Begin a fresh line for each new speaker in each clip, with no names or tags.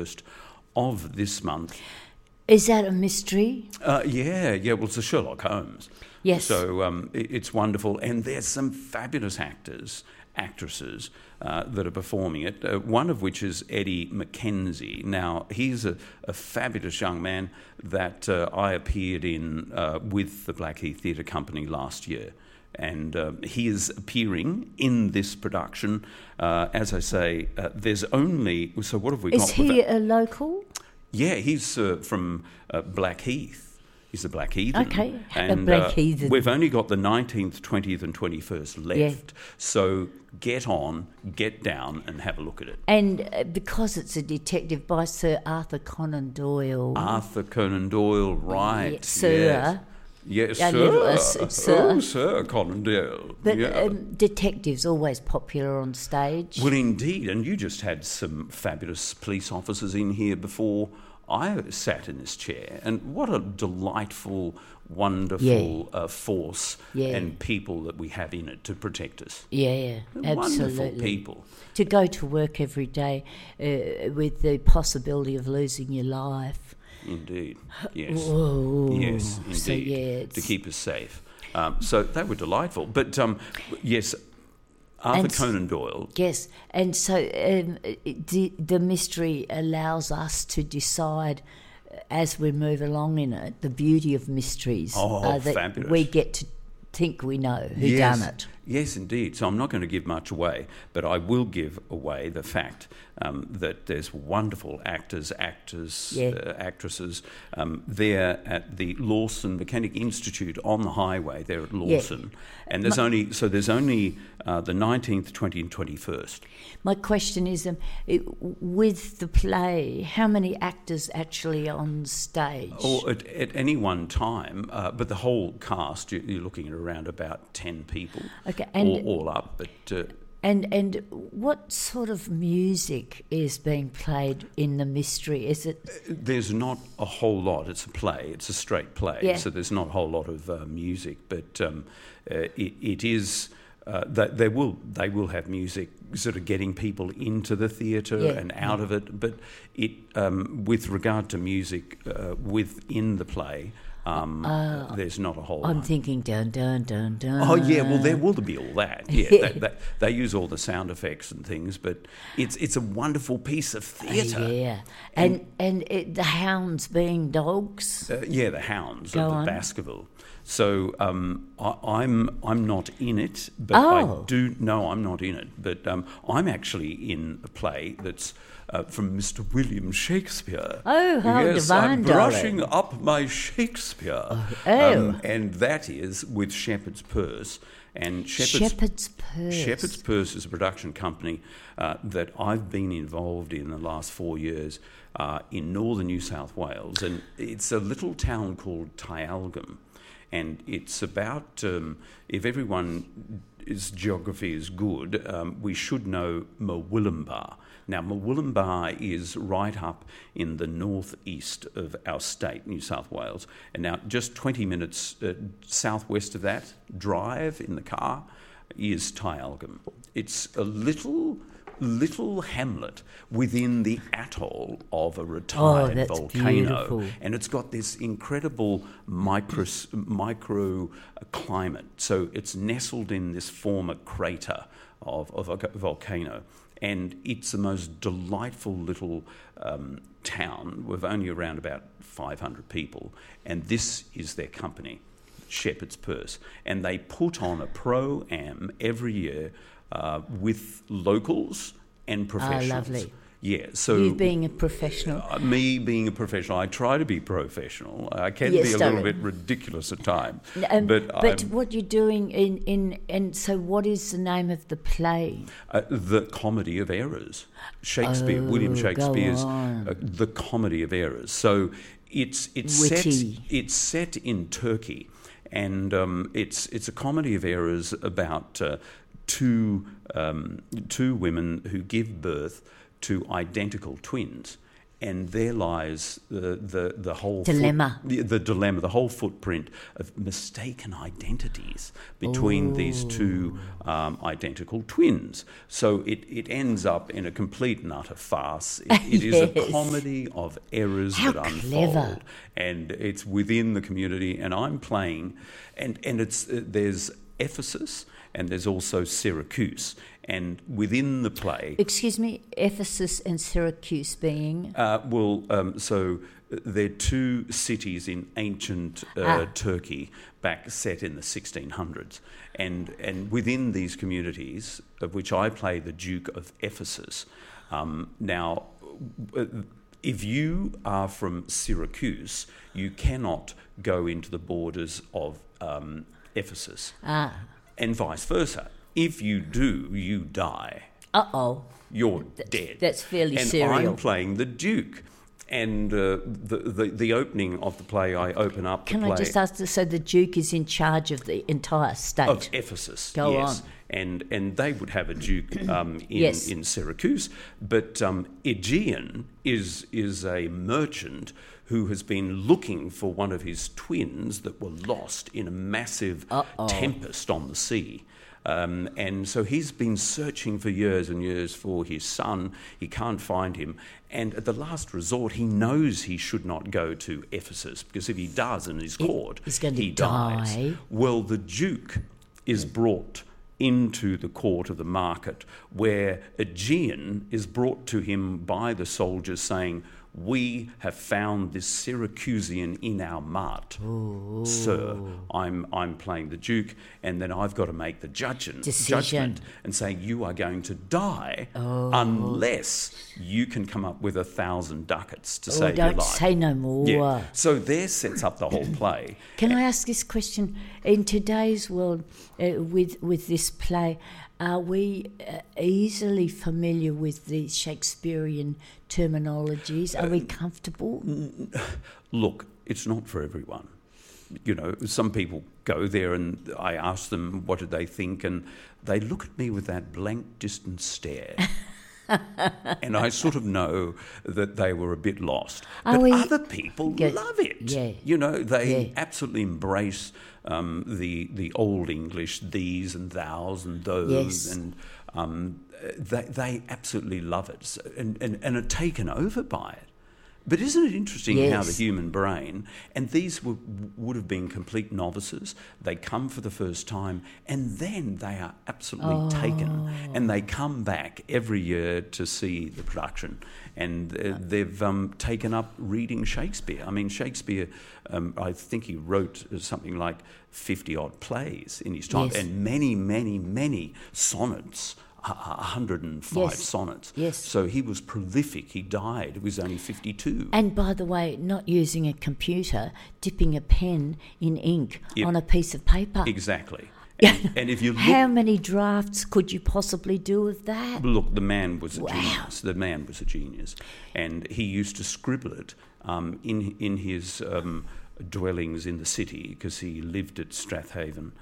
21st of this month.
Is that a mystery?
Yeah. Well, it's a Sherlock Holmes.
Yes.
So it's wonderful. And there's some fabulous actresses that are performing it, one of which is Eddie McKenzie. Now, he's a fabulous young man that I appeared in with the Blackheath Theatre Company last year. And he is appearing in this production. As I say, there's only... So what have we got?
Is he a local?
Yeah, he's from Blackheath. He's a Blackheathen.
Okay,
and,
a Blackheathen.
We've only got the 19th, 20th and 21st left.
Yeah.
So get on, get down and have a look at it.
And because it's a detective by Sir Arthur Conan Doyle.
Arthur Conan Doyle, right.
Yeah, Sir.
Yes,
A
sir.
little, sir.
Oh, Sir Conan Doyle.
But detectives always popular on stage.
Well, indeed. And you just had some fabulous police officers in here before I sat in this chair, and what a delightful, wonderful force and people that we have in it to protect us.
Yeah, absolutely.
Wonderful people.
To go to work every day with the possibility of losing your life.
Indeed, yes.
Whoa.
Yes, indeed,
So,
to keep us safe. So they were delightful. But, yes... Arthur Conan Doyle.
Yes, and so the mystery allows us to decide as we move along in it, the beauty of mysteries. That
fabulous.
We get to think we know who done it.
Yes, indeed. So I'm not going to give much away, but I will give away the fact that there's wonderful actors, actresses there at the Lawson Mechanic Institute on the highway there at Lawson. And there's only the 19th, 20th and 21st.
My question is, with the play, how many actors actually on stage?
Or at any one time, but the whole cast, you're looking at around about 10 people.
Okay, and
all up, but
and what sort of music is being played in the mystery? Is it?
There's not a whole lot. It's a play. It's a straight play, so there's not a whole lot of music. But it is. They will have music, sort of getting people into the theatre and out of it. But it, with regard to music within the play. There's not a whole lot.
I'm thinking dun dun dun dun.
Oh yeah, well there will be all that. Yeah, they use all the sound effects and things, but it's a wonderful piece of theatre.
And the hounds being dogs.
The hounds of the Baskerville. So I'm not in it, but I do know I'm not in it. But I'm actually in a play that's from Mr. William Shakespeare.
Oh, how
yes,
divine,
I'm brushing up my Shakespeare. And that is with Shepherd's Purse. And
Shepherd's Purse.
Shepherd's Purse is a production company that I've been involved in the last 4 years in northern New South Wales. And it's a little town called Tyalgum. And it's about, if everyone's geography is good, we should know Murwillumbah. Now, Murwillumbah is right up in the northeast of our state, New South Wales. And now just 20 minutes southwest of that, drive in the car, is Tyalgum. It's a little hamlet within the atoll of a retired volcano.
Beautiful.
And it's got this incredible micro climate. So it's nestled in this former crater of a volcano. And it's the most delightful little town with only around about 500 people. And this is their company, Shepherd's Purse. And they put on a pro-am every year with locals and professionals.
Lovely.
Yeah, so
you being a professional.
Me being a professional, I try to be professional. I can be a little bit ridiculous at times.
But what you're doing and so what is the name of the play?
The Comedy of Errors. Shakespeare, William Shakespeare's The Comedy of Errors. So it's set in Turkey, and it's a comedy of errors about two women who give birth to identical twins, And there lies the whole
dilemma.
The dilemma, the whole footprint of mistaken identities between these two identical twins. So it ends up in a complete and utter farce. It is a comedy of errors
How
that
clever.
unfold, and it's within the community. And I'm playing, and it's there's Ephesus and there's also Syracuse. And within the play...
Excuse me, Ephesus and Syracuse being...
So they're two cities in ancient Turkey, set in the 1600s. And within these communities, of which I play the Duke of Ephesus, now... If you are from Syracuse, you cannot go into the borders of Ephesus, and vice versa. If you do, you die.
Uh-oh.
You're dead.
That's fairly
and
serial.
I'm playing the Duke. And the opening of the play, I open up the play.
Can I just ask, so the Duke is in charge of the entire state?
Of Ephesus,
Go
yes.
on.
And they would have a Duke
Yes.
in Syracuse. But Aegean is a merchant who has been looking for one of his twins that were lost in a massive tempest on the sea. And so he's been searching for years and years for his son. He can't find him. And at the last resort, he knows he should not go to Ephesus, because if he does and is caught, he dies. Well, the Duke is brought into the court of the market, where Aegean is brought to him by the soldiers saying, "We have found this Syracusian in our mart, sir." I'm playing the Duke, and then I've got to make the judgment and say, "You are going to die unless you can come up with 1,000 ducats to save your life."
Don't say no more.
Yeah. So there sets up the whole play.
Can I ask this question? In today's world, with this play, are we easily familiar with the Shakespearean terminologies? Are we comfortable?
Look, it's not for everyone. You know, some people go there and I ask them what do they think, and they look at me with that blank, distant stare. And I sort of know that they were a bit lost. But other people love it.
Yeah.
You know, they absolutely embrace the Old English, these and thous and those, and they absolutely love it and are taken over by it. But isn't it interesting how the human brain, and these would have been complete novices, they come for the first time and then they are absolutely taken, and they come back every year to see the production, and they've taken up reading Shakespeare. I mean, Shakespeare, I think he wrote something like 50-odd plays in his time, and many, many, many sonnets. 105 sonnets.
Yes.
So he was prolific. He died. He was only 52.
And by the way, not using a computer, dipping a pen in ink on a piece of paper.
Exactly. And if you look,
how many drafts could you possibly do of that?
Look, the man was a genius. The man was a genius. And he used to scribble it in his dwellings in the city, because he lived at Strathaven.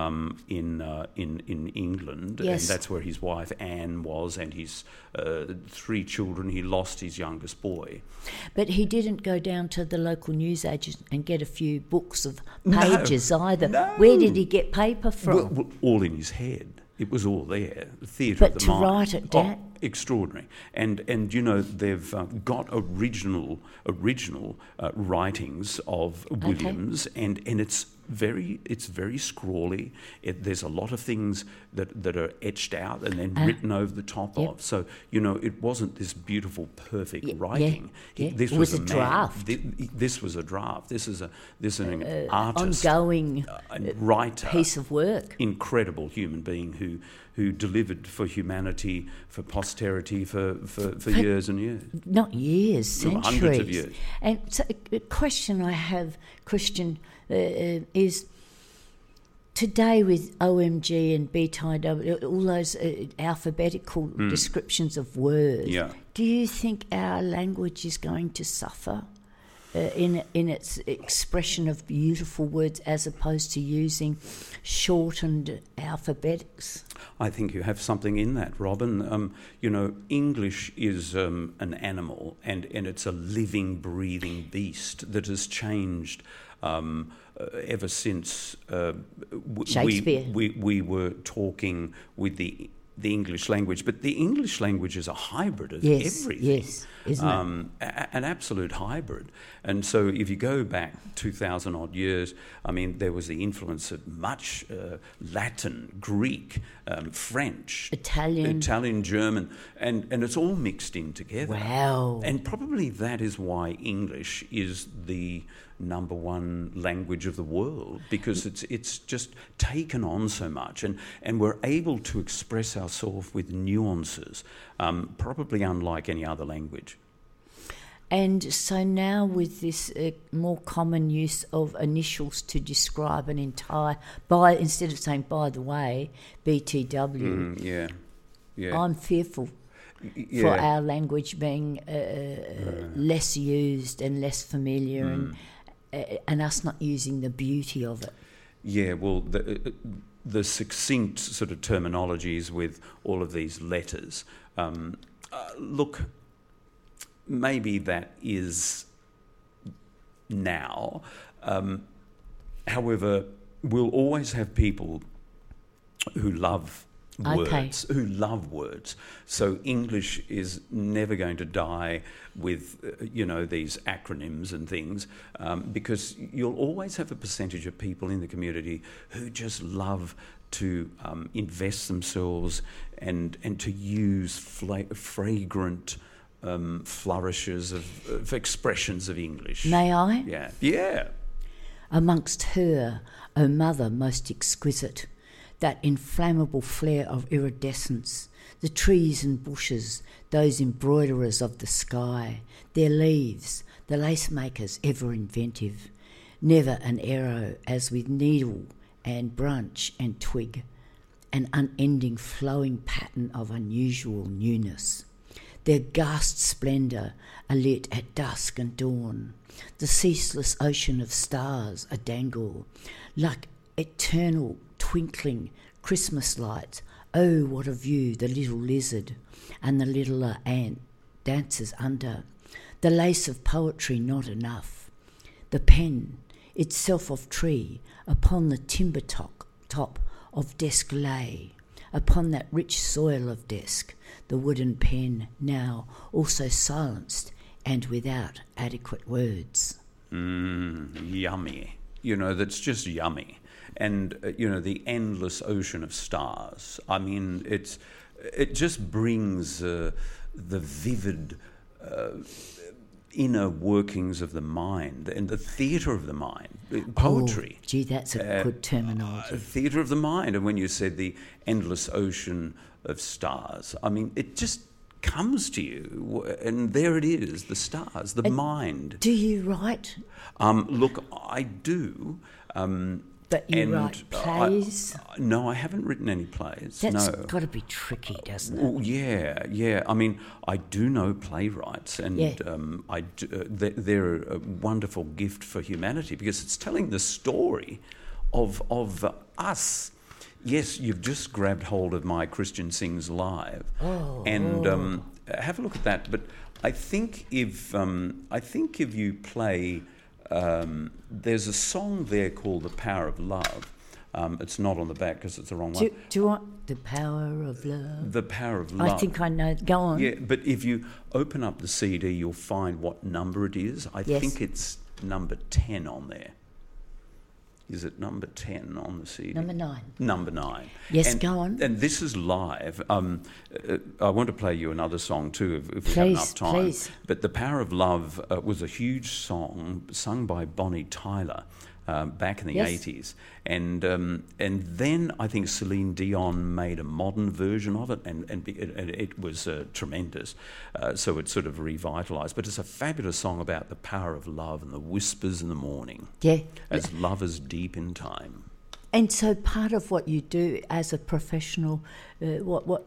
In England, and that's where his wife Anne was, and his 3 children. He lost his youngest boy.
But he didn't go down to the local newsagent and get a few books of pages either.
No.
Where did he get paper from?
Well, all in his head. It was all there. The theatre of the mind.
But to write it down.
Extraordinary. And you know, they've got original writings of Williams, and it's very scrawly. There's a lot of things that are etched out and then written over the top of. So, you know, it wasn't this beautiful, perfect writing. This was a
draft.
This was a draft. This is an artist,
ongoing
writer,
piece of work.
Incredible human being who delivered for humanity, for posterity, for years and years.
Not years, centuries.
Hundreds of years.
And so a question I have, Christian, is today with OMG and BTIW, all those alphabetical descriptions of words, do you think our language is going to suffer? in its expression of beautiful words, as opposed to using shortened alphabetics?
I think you have something in that, Robin. English is an animal, and it's a living, breathing beast that has changed ever since
Shakespeare.
we were talking with the English language. But the English language is a hybrid of everything.
Yes, isn't it?
An absolute hybrid. And so if you go back 2,000 odd years, I mean, there was the influence of much Latin, Greek, French, Italian, German, and it's all mixed in together.
Wow.
And probably that is why English is the number one language of the world, because it's just taken on so much, and we're able to express ourselves with nuances, probably unlike any other language.
And so now with this more common use of initials to describe an entire, instead of saying, by the way, BTW, I'm fearful for our language being less used and less familiar, and us not using the beauty of it.
Yeah, well, the succinct sort of terminologies with all of these letters. Look, maybe that is now. However, we'll always have people who love words. So English is never going to die with, these acronyms and things, because you'll always have a percentage of people in the community who just love to invest themselves and to use fragrant flourishes of expressions of English.
May I?
Yeah.
Amongst her, O mother most exquisite, that inflammable flare of iridescence, the trees and bushes, those embroiderers of the sky, their leaves, the lace makers ever inventive, never an arrow as with needle and branch and twig, an unending flowing pattern of unusual newness. Their ghast splendour alit at dusk and dawn, the ceaseless ocean of stars a-dangle, like eternal twinkling Christmas lights. Oh, what a view the little lizard and the littler ant dances under. The lace of poetry not enough. The pen, itself of tree, upon the timber top of desk lay. Upon that rich soil of desk, the wooden pen now also silenced and without adequate words.
Yummy. That's just yummy. And, the endless ocean of stars. I mean, it just brings the vivid inner workings of the mind and the theatre of the mind, poetry.
Oh, gee, that's a good terminology.
Theatre of the mind. And when you said the endless ocean of stars, I mean, it just comes to you, and there it is, the stars, the mind.
Do you write?
Look, I do.
But you write plays?
No, I haven't written any plays.
That's got to be tricky, doesn't it?
Well, yeah. I mean, I do know playwrights, and they're a wonderful gift for humanity, because it's telling the story of us. Yes, you've just grabbed hold of my Christian Sings Live, and have a look at that. But I think if you play. There's a song there called The Power of Love. It's not on the back because it's the wrong one.
Do you want The Power of Love?
The Power of Love.
I think I know. Go on.
Yeah, but if you open up the CD, you'll find what number it is. I think it's number 10 on there. Is it number 10 on the CD?
Number 9.
Number 9.
Yes, go on.
And this is live. I want to play you another song too, if we have enough time.
Please.
But The Power of Love was a huge song sung by Bonnie Tyler back in the 80s. And then I think Celine Dion made a modern version of it, and it was tremendous. So it sort of revitalised. But it's a fabulous song about the power of love and the whispers in the morning.
Yeah.
As lovers deep in time.
And so part of what you do as a professional,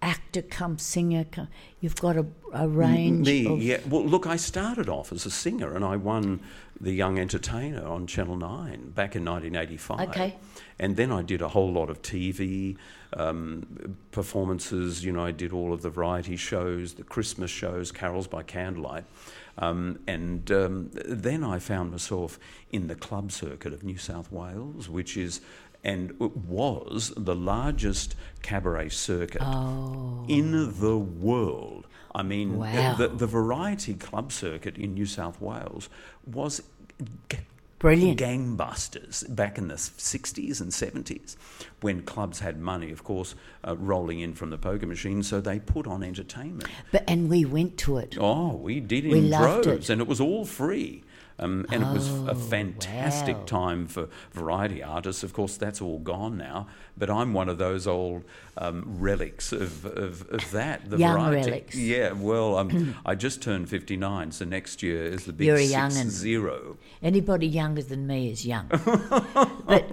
actor come singer come? You've got a range of...
Yeah. Well, look, I started off as a singer and I won the Young Entertainer on Channel 9 back in 1985.
Okay.
And then I did a whole lot of TV performances. I did all of the variety shows, the Christmas shows, Carols by Candlelight. And then I found myself in the club circuit of New South Wales, which is... and it was the largest cabaret circuit in the world. I mean,
wow.
the variety club circuit in New South Wales was
brilliant,
gangbusters back in the 60s and 70s, when clubs had money, of course, rolling in from the poker machine, so they put on entertainment.
And we went to it.
Oh, we did
We
in
loved
droves,
it.
and it was all free. And it was a fantastic
wow.
time for variety artists. Of course, that's all gone now. But I'm one of those old relics of that. The
Young
variety.
relics.
Yeah, well, I just turned 59, so next year is the big
You're a
6-0.
Anybody younger than me is young. But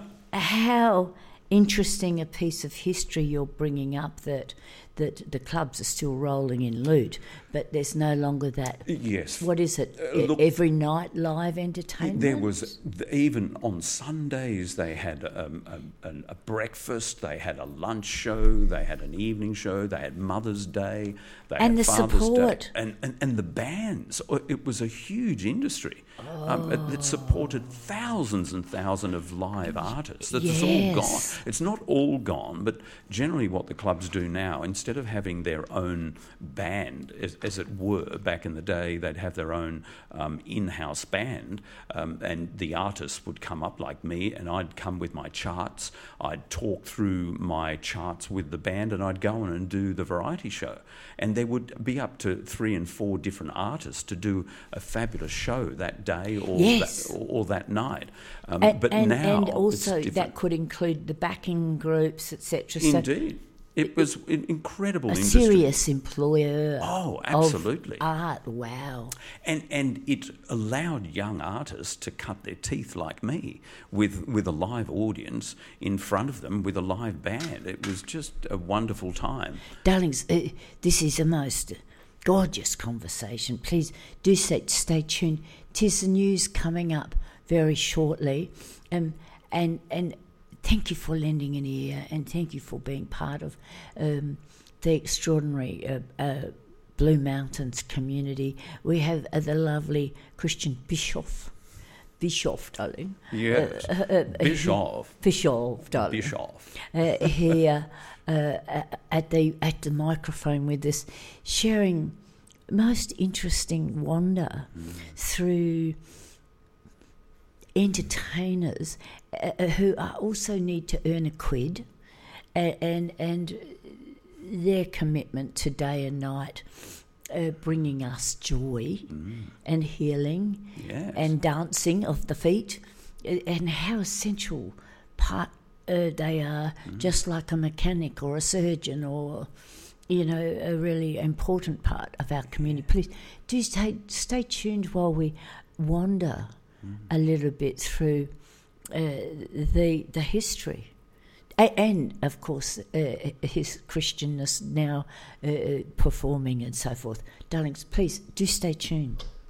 how interesting a piece of history you're bringing up, that the clubs are still rolling in loot, but there's no longer that.
Yes.
What is it?
Look,
every night live entertainment?
There was, even on Sundays, they had a breakfast, they had a lunch show, they had an evening show, they had Mother's Day, they
And
had
the
Father's
support.
Day. And the bands. It was a huge industry that supported thousands and thousands of live artists. That's all gone. It's not all gone, but generally what the clubs do now, instead of having their own band, as it were, back in the day, they'd have their own in-house band, and the artists would come up like me, and I'd come with my charts. I'd talk through my charts with the band, and I'd go on and do the variety show. And there would be up to 3 and 4 different artists to do a fabulous show that day or that night. But now
and also
it's
that could include the backing groups, etc.
Indeed. It was an incredible industry.
Serious employer.
Oh, absolutely.
Of art, wow.
And it allowed young artists to cut their teeth like me with a live audience in front of them with a live band. It was just a wonderful time.
Darlings, this is a most gorgeous conversation. Please do stay tuned. 'Tis the news coming up very shortly. And thank you for lending an ear, and thank you for being part of the extraordinary Blue Mountains community. We have the lovely Christian Bischoff, darling.
Yes, Bischoff, darling.
Bischoff. Here at the microphone with us, sharing most interesting wonder through entertainers who also need to earn a quid, and their commitment to day and night, bringing us joy and healing and dancing of the feet, and how essential part they are, just like a mechanic or a surgeon or a really important part of our community. Please do stay tuned while we wander a little bit through the history, and of course his Christianness now, performing and so forth. Darlings, please do stay tuned.